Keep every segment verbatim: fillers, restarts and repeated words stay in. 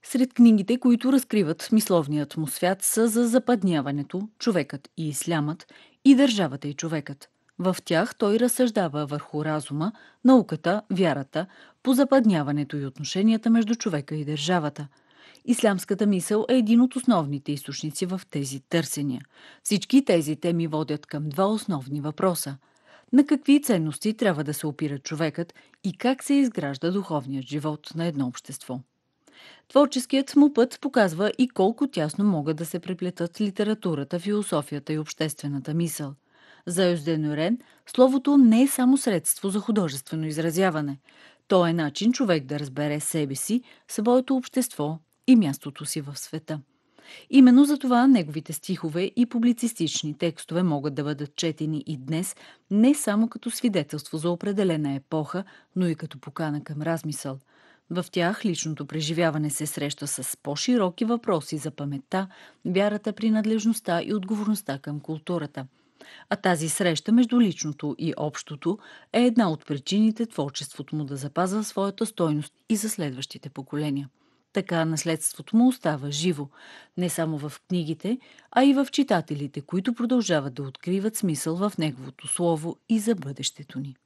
Сред книгите, които разкриват мисловният му свят, са за западняването, човекът и ислямът и държавата и човекът. В тях той разсъждава върху разума, науката, вярата, позападняването и отношенията между човека и държавата. Ислямската мисъл е един от основните източници в тези търсения. Всички тези теми водят към два основни въпроса. На какви ценности трябва да се опира човекът и как се изгражда духовният живот на едно общество? Творческият му път показва и колко тясно могат да се преплетат литературата, философията и обществената мисъл. За Юзден словото не е само средство за художествено изразяване. То е начин човек да разбере себе си, своето общество и мястото си в света. Именно за това неговите стихове и публицистични текстове могат да бъдат четени и днес не само като свидетелство за определена епоха, но и като покана към размисъл. В тях личното преживяване се среща с по-широки въпроси за паметта, вярата, принадлежността и отговорността към културата. А тази среща между личното и общото е една от причините творчеството му да запазва своята стойност и за следващите поколения. Така наследството му остава живо, не само в книгите, а и в читателите, които продължават да откриват смисъл в неговото слово и за бъдещето ни.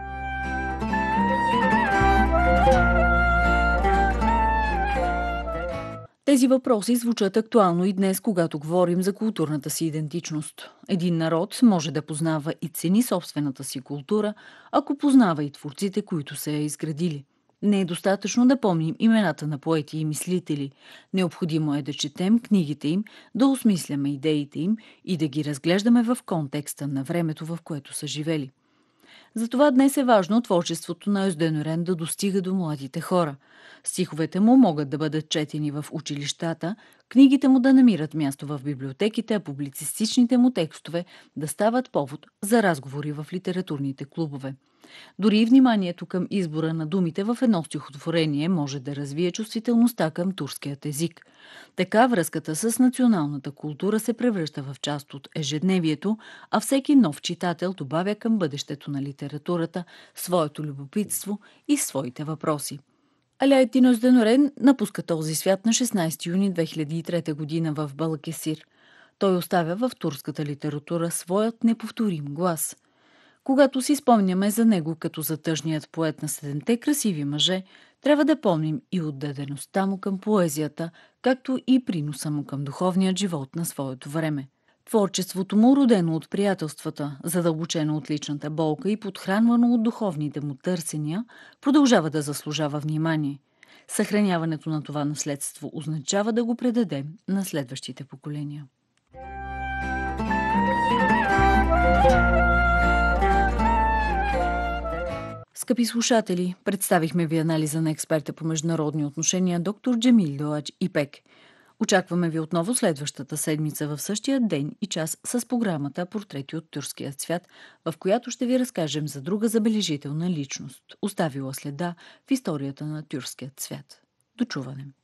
Тези въпроси звучат актуално и днес, когато говорим за културната си идентичност. Един народ може да познава и цени собствената си култура, ако познава и творците, които са я изградили. Не е достатъчно да помним имената на поети и мислители. Необходимо е да четем книгите им, да осмисляме идеите им и да ги разглеждаме в контекста на времето, в което са живели. Затова днес е важно творчеството на Юзден да достига до младите хора. Стиховете му могат да бъдат четени в училищата, книгите му да намират място в библиотеките, а публицистичните му текстове да стават повод за разговори в литературните клубове. Дори и вниманието към избора на думите в едно стихотворение може да развие чувствителността към турският език. Така връзката с националната култура се превръща в част от ежедневието, а всеки нов читател добавя към бъдещето на литературата своето любопитство и своите въпроси. Алаяетин Юзден напуска този свят на шестнадесети юни две хиляди и трета година в Балакесир. Той оставя в турската литература своят неповторим глас. Когато си спомняме за него като за тъжният поет на седемте красиви мъже, трябва да помним и отдадеността му към поезията, както и приноса му към духовният живот на своето време. Творчеството му, родено от приятелствата, задълбочено от личната болка и подхранвано от духовните му търсения, продължава да заслужава внимание. Съхраняването на това наследство означава да го предадем на следващите поколения. Скъпи слушатели, представихме ви анализа на експерта по международни отношения доктор Джемил Доач Ипек. Очакваме ви отново следващата седмица в същия ден и час с програмата Портрети от тюркския свят, в която ще ви разкажем за друга забележителна личност, оставила следа в историята на тюркският свят. До чуване!